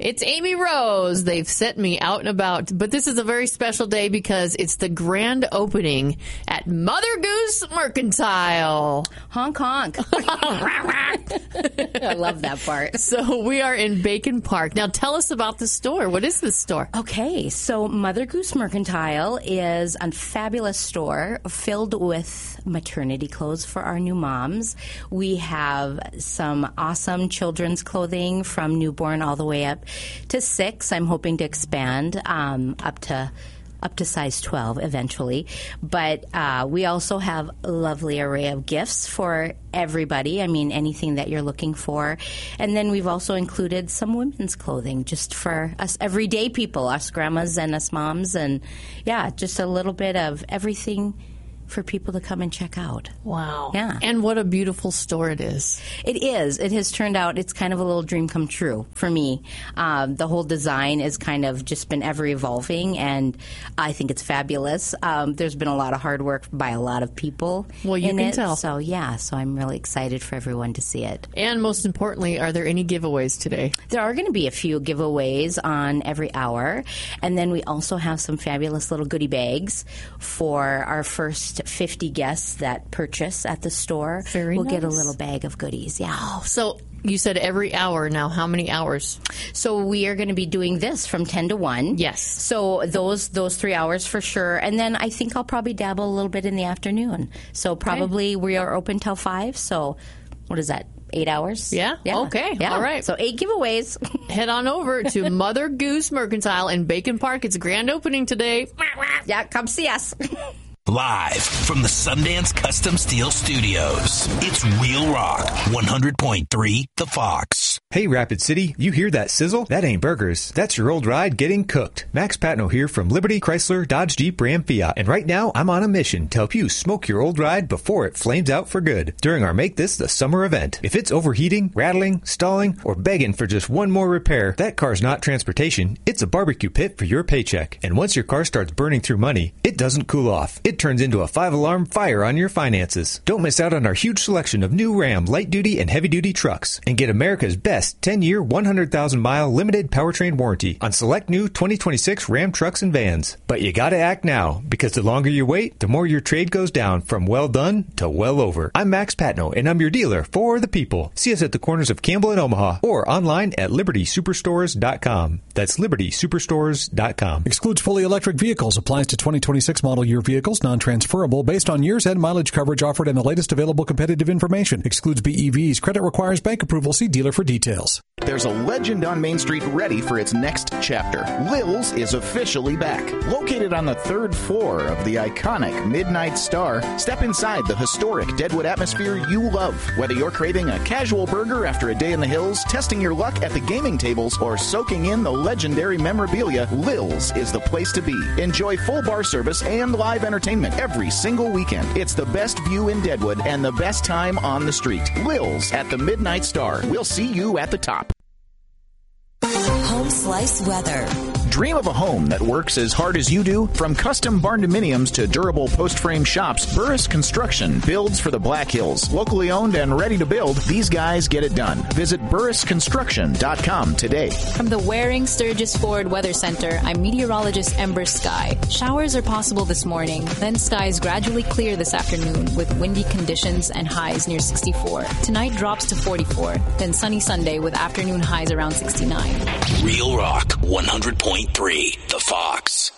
It's Amy Rose. They've sent me out and about. But this is a very special day because it's the grand opening at Mother Goose Mercantile. Honk, honk. I love that part. So we are in Bacon Park. Now tell us about the store. What is this store? Okay, so Mother Goose Mercantile is a fabulous store filled with maternity clothes for our new moms. We have some awesome children's clothing from newborn all the way up to 6. I'm hoping to expand up to size 12 eventually. But we also have a lovely array of gifts for everybody. I mean, anything that you're looking for. And then we've also included some women's clothing just for us everyday people, us grandmas and us moms. And yeah, just a little bit of everything for people to come and check out. Wow. Yeah. And what a beautiful store it is. It is. It has turned out, it's kind of a little dream come true for me. The whole design has kind of just been ever evolving, and I think it's fabulous. There's been a lot of hard work by a lot of people. Well, you can tell. So, yeah, so I'm really excited for everyone to see it. And most importantly, are there any giveaways today? There are going to be a few giveaways on every hour. And then we also have some fabulous little goodie bags for our first 50 guests that purchase at the store. Very we'll nice. get a little bag of goodies. Yeah. Oh, so you said every hour. Now, how many hours? So we are going to be doing this from 10 to 1. Yes. So those 3 hours for sure. And then I think I'll probably dabble a little bit in the afternoon. So probably we are open till 5. So what is that? 8 hours? Yeah? Okay. Yeah. All right. So 8 giveaways. Head on over to Mother Goose Mercantile in Bacon Park. It's a grand opening today. Yeah, come see us. Live from the Sundance Custom Steel Studios, it's Real Rock 100.3 The Fox. Hey, Rapid City, you hear that sizzle? That ain't burgers. That's your old ride getting cooked. Max Patno here from Liberty, Chrysler, Dodge, Jeep, Ram, Fiat. And right now, I'm on a mission to help you smoke your old ride before it flames out for good during our Make This the Summer event. If it's overheating, rattling, stalling, or begging for just one more repair, that car's not transportation. It's a barbecue pit for your paycheck. And once your car starts burning through money, it doesn't cool off. It turns into a 5-alarm fire on your finances. Don't miss out on our huge selection of new Ram light-duty and heavy-duty trucks and get America's best 10-year, 100,000-mile limited powertrain warranty on select new 2026 Ram trucks and vans. But you gotta act now, because the longer you wait, the more your trade goes down from well done to well over. I'm Max Patno, and I'm your dealer for the people. See us at the corners of Campbell and Omaha or online at LibertySuperstores.com. That's LibertySuperstores.com. Excludes fully electric vehicles. Applies to 2026 model year vehicles. Non-transferable based on years and mileage coverage offered and the latest available competitive information. Excludes BEVs. Credit requires bank approval. See dealer for details. There's a legend on Main Street ready for its next chapter. Lil's is officially back. Located on the 3rd floor of the iconic Midnight Star, step inside the historic Deadwood atmosphere you love. Whether you're craving a casual burger after a day in the hills, testing your luck at the gaming tables, or soaking in the legendary memorabilia, Lil's is the place to be. Enjoy full bar service and live entertainment every single weekend. It's the best view in Deadwood and the best time on the street. Lil's at the Midnight Star. We'll see you at the top. Home Slice Weather. Dream of a home that works as hard as you do? From custom barn-dominiums to durable post-frame shops, Burris Construction builds for the Black Hills. Locally owned and ready to build, these guys get it done. Visit burrisconstruction.com today. From the Waring Sturgis Ford Weather Center, I'm meteorologist Ember Sky. Showers are possible this morning, then skies gradually clear this afternoon with windy conditions and highs near 64. Tonight drops to 44, then sunny Sunday with afternoon highs around 69. Real Rock 100.3 The Fox.